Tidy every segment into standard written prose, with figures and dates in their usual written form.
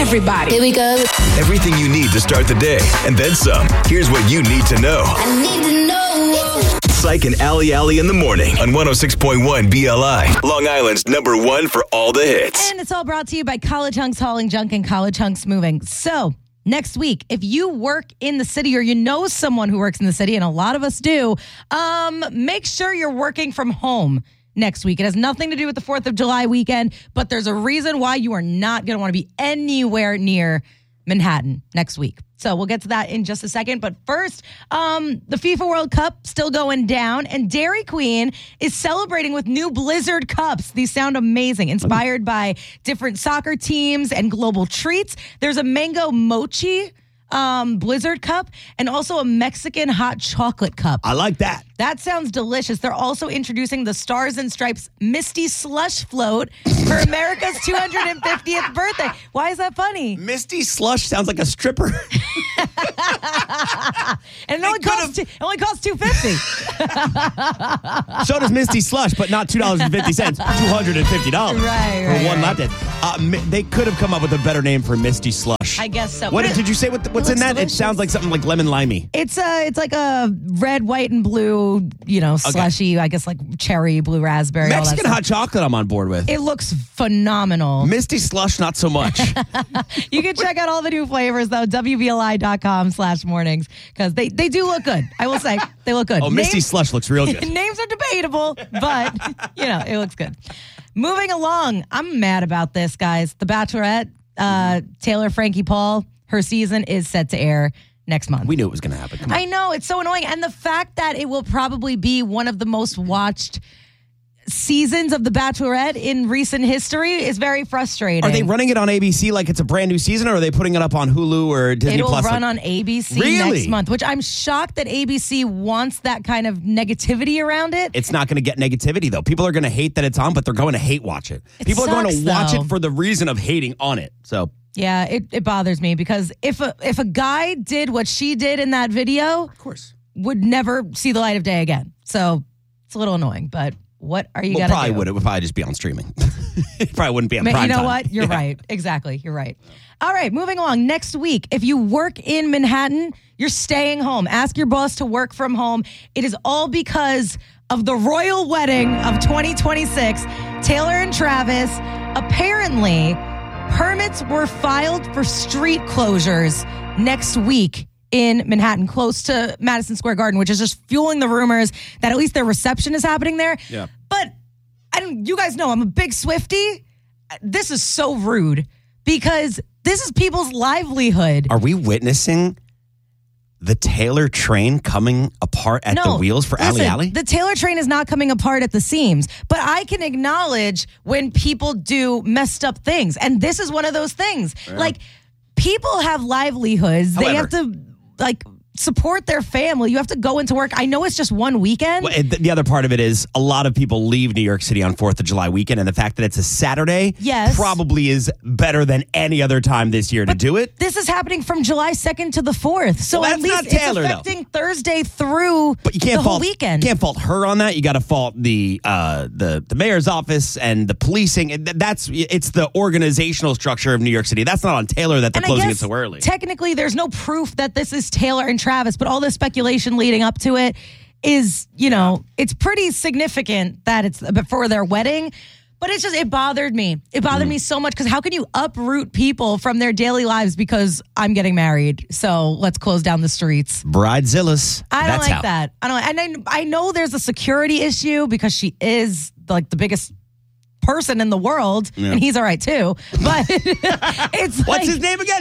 everybody. Here we go. Everything you need to start the day, and then some. Here's what you need to know. I need to know. Psych and Ali in the morning on 106.1 BLI. Long Island's #1 for all the hits. And it's all brought to you by College Hunks Hauling Junk and College Hunks Moving. So, next week, if you work in the city or you know someone who works in the city, and a lot of us do, make sure you're working from home next week. It has nothing to do with the 4th of July weekend, but there's a reason why you are not going to want to be anywhere near Manhattan next week. So we'll get to that in just a second. But first, the FIFA World Cup still going down, and Dairy Queen is celebrating with new Blizzard cups. These sound amazing, inspired by different soccer teams and global treats. There's a mango mochi Blizzard cup and also a Mexican hot chocolate cup. I like that. That sounds delicious. They're also introducing the Stars and Stripes Misty Slush Float for America's 250th birthday. Why is that funny? Misty Slush sounds like a stripper. And it only costs $250. So does Misty Slush, but not $2.50, $250 Right, for one right. lap dance. They could have come up with a better name for Misty Slush. I guess so. What did you say? What's in that? delicious. It sounds like something like lemon limey. It's like a red, white, and blue, slushy, I guess like cherry, blue raspberry. Mexican all that hot chocolate I'm on board with. It looks phenomenal. Misty Slush, not so much. You can check out all the new flavors, though, WBLI.com/mornings, because they do look good. I will say, they look good. Oh, Misty Slush looks real good. Names are debatable, but, it looks good. Moving along, I'm mad about this, guys. The Bachelorette, Taylor Frankie Paul, her season is set to air next month. We knew it was going to happen. Come on. I know, it's so annoying. And the fact that it will probably be one of the most watched seasons of The Bachelorette in recent history is very frustrating. Are they running it on ABC like it's a brand new season, or are they putting it up on Hulu or Disney It'll Plus? run on ABC Really? next month, which I'm shocked that ABC wants that kind of negativity around it. It's not going to get negativity, though. People are going to hate that it's on, but they're going to hate watch it. People are going to sucks, watch though. it for the reason of hating on it. So Yeah, it bothers me because if a guy did what she did in that video, of course, would never see the light of day again. So it's a little annoying, but what are you going to do? probably would. It would probably just be on streaming. It probably wouldn't be on prime You know time. what? You're right. Exactly. You're right. All right, moving along. Next week, if you work in Manhattan, you're staying home. Ask your boss to work from home. It is all because of the royal wedding of 2026. Taylor and Travis, apparently, permits were filed for street closures next week in Manhattan, close to Madison Square Garden, which is just fueling the rumors that at least their reception is happening there. Yeah. But you guys know I'm a big Swiftie. This is so rude because this is people's livelihood. Are we witnessing the Taylor train coming apart at the wheels for Ali? The Taylor train is not coming apart at the seams, but I can acknowledge when people do messed up things. And this is one of those things. Yeah. Like, people have livelihoods. However, they have to, support their family. You have to go into work. I know it's just one weekend. Well, the other part of it is a lot of people leave New York City on 4th of July weekend, and the fact that it's a Saturday probably is better than any other time this year to do it. This is happening from July 2nd to the 4th. So Well, at that's least not Taylor, it's affecting Thursday through the whole weekend. You can't fault her on that. You got to fault the mayor's office and the policing. It's the organizational structure of New York City. That's not on Taylor that they're closing it so early. Technically, there's no proof that this is Taylor and Travis, but all the speculation leading up to it is, it's pretty significant that it's before their wedding. But it bothered me. It bothered me so much because how can you uproot people from their daily lives because I'm getting married? So let's close down the streets. Bridezillas. I don't like that. I know there's a security issue because she is the biggest person in the world, and he's all right too. But it's what's his name again?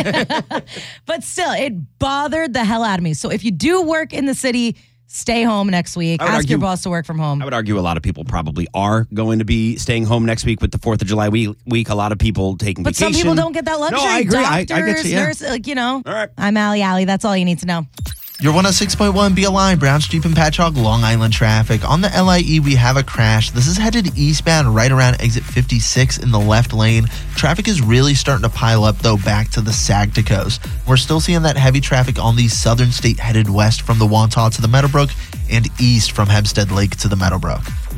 But still, it bothered the hell out of me. So if you do work in the city, stay home next week. Ask your boss to work from home. I would argue a lot of people probably are going to be staying home next week with the 4th of July week. A lot of people taking vacation. But some people don't get that luxury. No, I agree. Doctors, I get you, yeah. nurses, All right. I'm Ali. That's all you need to know. You're 106.1 BLI, Brown Street and Patchogue, Long Island traffic. On the LIE, we have a crash. This is headed eastbound right around exit 56 in the left lane. Traffic is really starting to pile up, though, back to the Sagta Coast. We're still seeing that heavy traffic on the southern state headed west from the Wantagh to the Meadowbrook and east from Hempstead Lake to the Meadowbrook.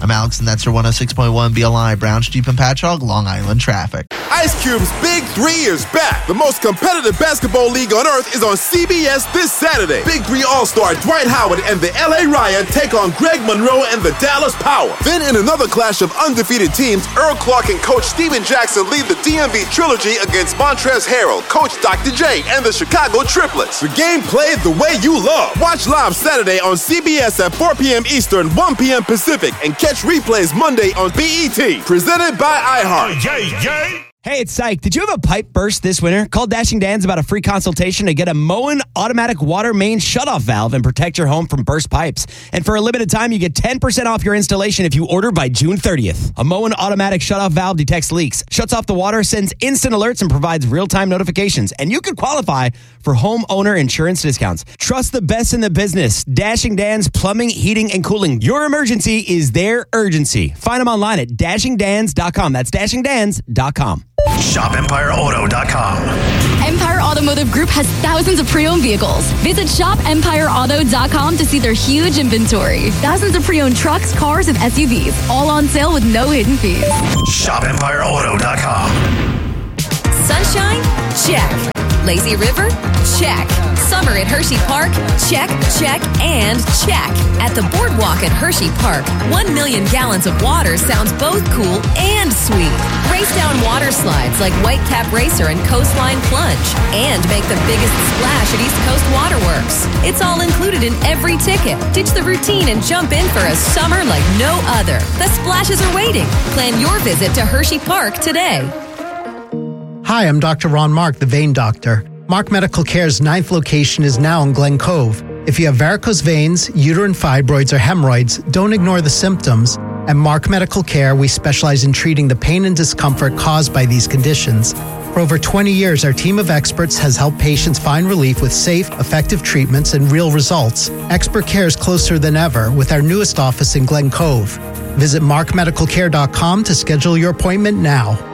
I'm Alex, and that's your 106.1 BLI Browns, Jeep, and Patchogue Long Island traffic. Ice Cube's Big 3 is back. The most competitive basketball league on earth is on CBS this Saturday. Big 3 All-Star Dwight Howard and the LA Riot take on Greg Monroe and the Dallas Power. Then in another clash of undefeated teams, Earl Clark and Coach Steven Jackson lead the DMV Trilogy against Montrezl Harrell, Coach Dr. J, and the Chicago Triplets. The game played the way you love. Watch live Saturday on CBS at 4 p.m. Eastern, 1 p.m. Pacific, and catch replays Monday on BET. Presented by iHeart. Hey, it's Syke. Did you have a pipe burst this winter? Call Dashing Dan's about a free consultation to get a Moen automatic water main shutoff valve and protect your home from burst pipes. And for a limited time, you get 10% off your installation if you order by June 30th. A Moen automatic shutoff valve detects leaks, shuts off the water, sends instant alerts, and provides real-time notifications. And you could qualify for homeowner insurance discounts. Trust the best in the business. Dashing Dan's Plumbing, Heating, and Cooling. Your emergency is their urgency. Find them online at dashingdans.com. That's dashingdans.com. ShopEmpireAuto.com. Empire Automotive Group has thousands of pre-owned vehicles. Visit ShopEmpireAuto.com to see their huge inventory. Thousands of pre-owned trucks, cars, and SUVs, all on sale with no hidden fees. ShopEmpireAuto.com. Sunshine? Check. Lazy River? Check. Summer at Hershey Park? Check, check, and check. At the Boardwalk at Hershey Park, 1 million gallons of water sounds both cool and sweet. Race down water slides like Whitecap Racer and Coastline Plunge, and make the biggest splash at East Coast Waterworks. It's all included in every ticket. Ditch the routine and jump in for a summer like no other. The splashes are waiting. Plan your visit to Hershey Park today. Hi, I'm Dr. Ron Mark, the Vein Doctor. Mark Medical Care's 9th location is now in Glen Cove. If you have varicose veins, uterine fibroids, or hemorrhoids, don't ignore the symptoms. At Mark Medical Care, we specialize in treating the pain and discomfort caused by these conditions. For over 20 years, our team of experts has helped patients find relief with safe, effective treatments and real results. Expert care is closer than ever with our newest office in Glen Cove. Visit markmedicalcare.com to schedule your appointment now.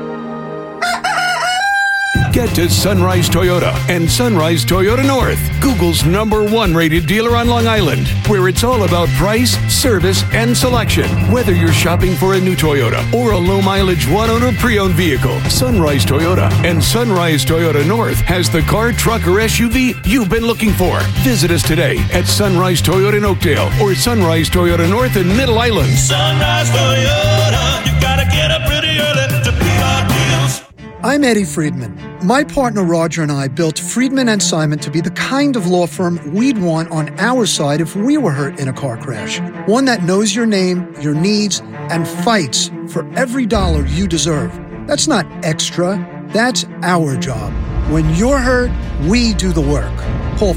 Get to Sunrise Toyota and Sunrise Toyota North, Google's #1 rated dealer on Long Island, where it's all about price, service, and selection. Whether you're shopping for a new Toyota or a low-mileage one-owner pre-owned vehicle, Sunrise Toyota and Sunrise Toyota North has the car, truck, or SUV you've been looking for. Visit us today at Sunrise Toyota in Oakdale or Sunrise Toyota North in Middle Island. Sunrise Toyota, you gotta get up pretty early to beat our deals. I'm Eddie Friedman. My partner Roger and I built Friedman & Simon to be the kind of law firm we'd want on our side if we were hurt in a car crash. One that knows your name, your needs, and fights for every dollar you deserve. That's not extra. That's our job. When you're hurt, we do the work. Call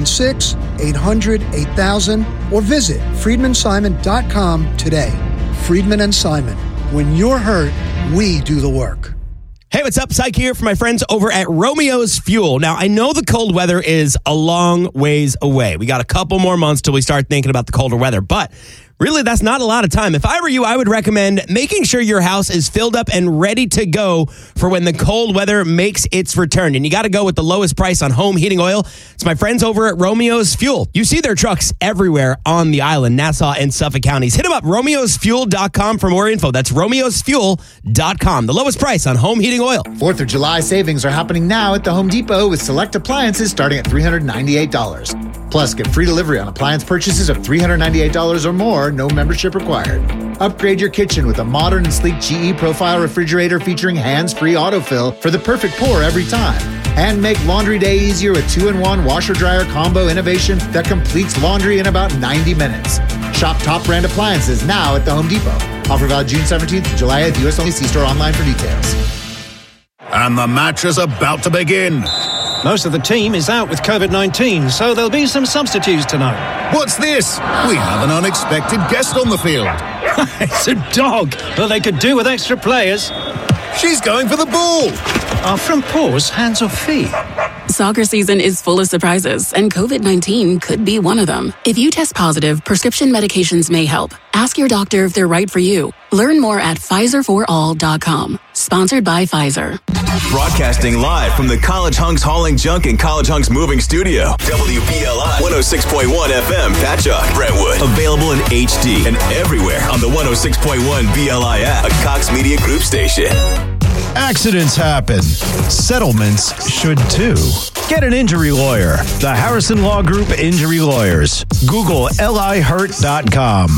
516-800-8000 or visit friedmansimon.com today. Friedman & Simon. When you're hurt, we do the work. Hey, what's up? Syke here for my friends over at Romeo's Fuel. Now, I know the cold weather is a long ways away. We got a couple more months till we start thinking about the colder weather, but really, that's not a lot of time. If I were you, I would recommend making sure your house is filled up and ready to go for when the cold weather makes its return. And you got to go with the lowest price on home heating oil. It's my friends over at Romeo's Fuel. You see their trucks everywhere on the island, Nassau and Suffolk counties. Hit them up, romeosfuel.com for more info. That's romeosfuel.com. The lowest price on home heating oil. 4th of July savings are happening now at the Home Depot with select appliances starting at $398. Plus, get free delivery on appliance purchases of $398 or more. No membership required. Upgrade your kitchen with a modern and sleek GE Profile refrigerator featuring hands-free autofill for the perfect pour every time. And make laundry day easier with 2-in-1 washer-dryer combo innovation that completes laundry in about 90 minutes. Shop top brand appliances now at the Home Depot. Offer valid June 17th to July at US only. See store online for details. And the match is about to begin. Most of the team is out with COVID-19, so there'll be some substitutes tonight. What's this? We have an unexpected guest on the field. It's a dog. Well, they could do with extra players. She's going for the ball. Are front paws hands or feet? Soccer season is full of surprises, and COVID-19 could be one of them. If you test positive, prescription medications may help. Ask your doctor if they're right for you. Learn more at PfizerForAll.com. Sponsored by Pfizer. Broadcasting live from the College Hunks Hauling Junk and College Hunks Moving Studio. WBLI 106.1 FM, Patchogue, Brentwood. Available in HD and everywhere on the 106.1 BLI app, a Cox Media Group station. Accidents happen. Settlements should too. Get an injury lawyer. The Harrison Law Group Injury Lawyers. Google lihurt.com.